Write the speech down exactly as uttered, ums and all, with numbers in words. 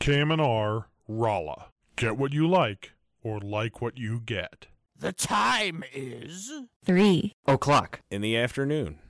K M N R, Rolla. Get what you like, or like what you get. The time is... Three o'clock in the afternoon.